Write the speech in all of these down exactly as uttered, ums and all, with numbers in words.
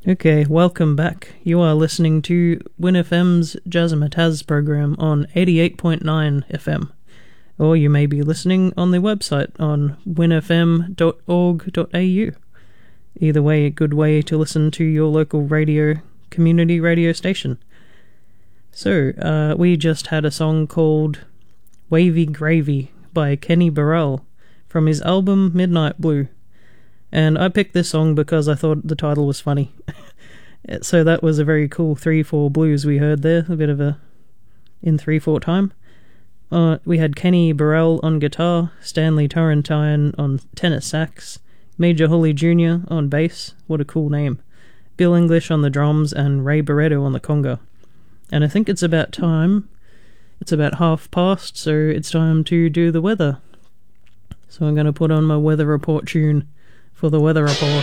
Okay, welcome back. You are listening to WinFM's Jazzmatazz program on eighty-eight point nine F M. Or you may be listening on the website on win f m dot org dot a u. Either way, a good way to listen to your local radio, community radio station. So, uh, we just had a song called Wavy Gravy by Kenny Burrell from his album Midnight Blue. And I picked this song because I thought the title was funny. So that was a very cool three four blues we heard there, a bit of a in three four time. Uh, we had Kenny Burrell on guitar, Stanley Torrentine on tenor sax, Major Holly Junior on bass, what a cool name, Bill English on the drums, and Ray Barretto on the conga. And I think it's about time, it's about half past, so it's time to do the weather. So I'm going to put on my weather report tune for the weather report.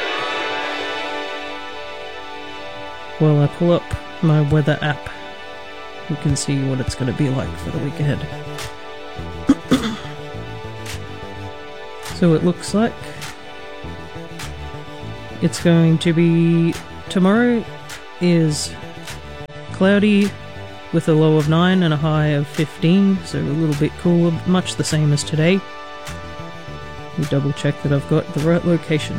While I pull up my weather app, we can see what it's going to be like for the week ahead. So it looks like it's going to be, tomorrow is cloudy with a low of nine and a high of fifteen, so a little bit cooler, much the same as today. Let me double check that I've got the right location.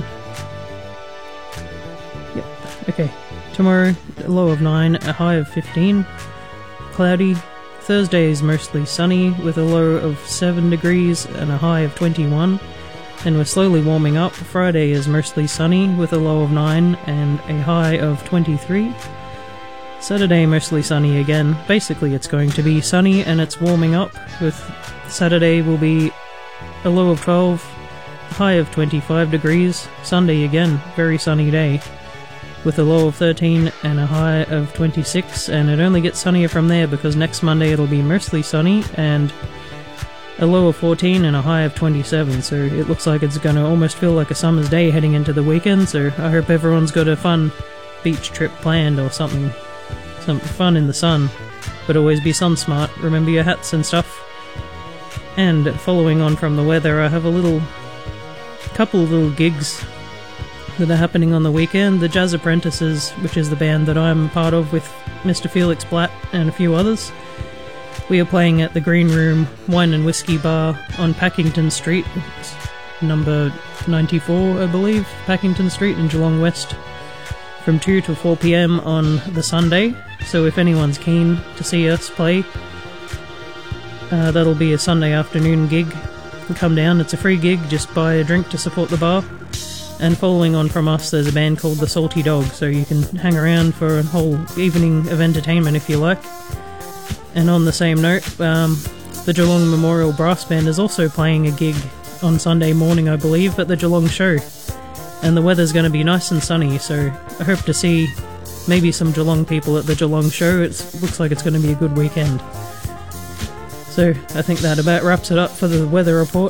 Yep, okay. Tomorrow, a low of nine, a high of fifteen. Cloudy. Thursday is mostly sunny with a low of seven degrees and a high of twenty-one. And we're slowly warming up. Friday is mostly sunny with a low of nine and a high of twenty-three. Saturday mostly sunny again. Basically it's going to be sunny and it's warming up, with Saturday will be a low of twelve, high of twenty-five degrees. Sunday again, very sunny day, with a low of thirteen and a high of twenty-six, and it only gets sunnier from there because next Monday it'll be mostly sunny and a low of fourteen and a high of twenty-seven, so it looks like it's going to almost feel like a summer's day heading into the weekend, so I hope everyone's got a fun beach trip planned or something, something fun in the sun, but always be sun smart, remember your hats and stuff. And following on from the weather, I have a little, couple of little gigs that are happening on the weekend. The Jazz Apprentices, which is the band that I'm part of with Mister Felix Blatt and a few others, we are playing at the Green Room Wine and Whiskey Bar on Packington Street, it's number ninety-four, I believe, Packington Street in Geelong West, from two to four p m on the Sunday. So if anyone's keen to see us play, uh, that'll be a Sunday afternoon gig. Come down, it's a free gig, just buy a drink to support the bar. And following on from us, there's a band called The Salty Dog, so you can hang around for a whole evening of entertainment if you like. And on the same note, um, the Geelong Memorial Brass Band is also playing a gig on Sunday morning, I believe, at the Geelong Show. And the weather's going to be nice and sunny, so I hope to see maybe some Geelong people at the Geelong Show. It looks like it's going to be a good weekend. So I think that about wraps it up for the weather report.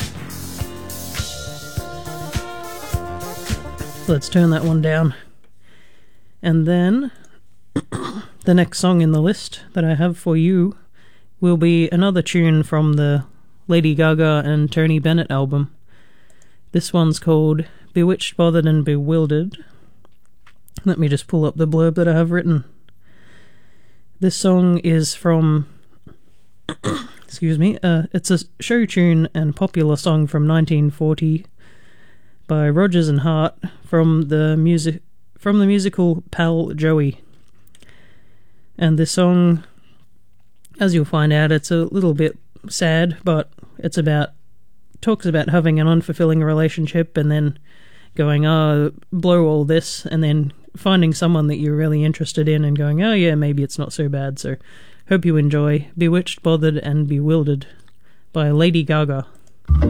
Let's turn that one down. And then the next song in the list that I have for you will be another tune from the Lady Gaga and Tony Bennett album. This one's called Bewitched, Bothered and Bewildered. Let me just pull up the blurb that I have written. This song is from excuse me, uh, it's a show tune and popular song from nineteen forty by Rodgers and Hart from the music from the musical Pal Joey. And this song, as you'll find out, it's a little bit sad, but it's about talks about having an unfulfilling relationship and then going, oh, blow all this, and then finding someone that you're really interested in and going, oh yeah, maybe it's not so bad. So hope you enjoy Bewitched, Bothered and Bewildered by Lady Gaga.